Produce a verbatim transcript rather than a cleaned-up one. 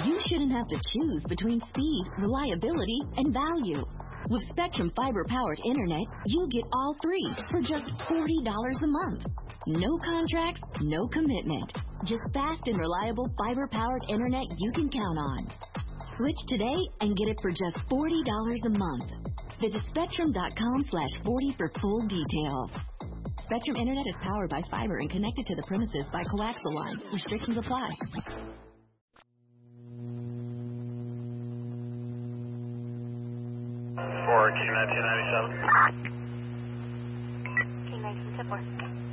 you shouldn't have to choose between speed, reliability, and value. With Spectrum fiber-powered internet, you get all three for just forty dollars a month. No contracts, no commitment. Just fast and reliable fiber-powered internet you can count on. Switch today and get it for just forty dollars a month. Visit spectrum.com slash 40 for full details. Spectrum Internet is powered by fiber and connected to the premises by coaxial lines. Restrictions apply. For King nineteen ninety-seven. King nineteen ninety-seven.